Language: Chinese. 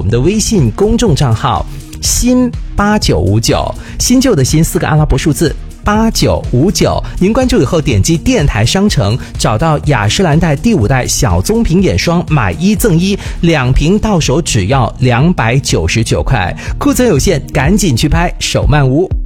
们的微信公众账号新8959，新旧的新4个阿拉伯数字8959，您关注以后点击电台商城，找到雅诗兰黛第5代小棕瓶眼霜，买1赠1，2瓶到手只要299块，库存有限，赶紧去拍，手慢无。